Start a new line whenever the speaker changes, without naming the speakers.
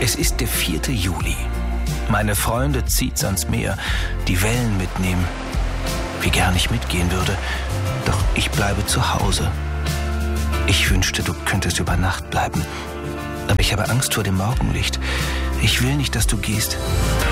Es ist der 4. Juli. Meine Freunde zieht's ans Meer, die Wellen mitnehmen. Wie gern ich mitgehen würde, doch ich bleibe zu Hause. Ich wünschte, du könntest über Nacht bleiben. Aber ich habe Angst vor dem Morgenlicht. Ich will nicht, dass du gehst.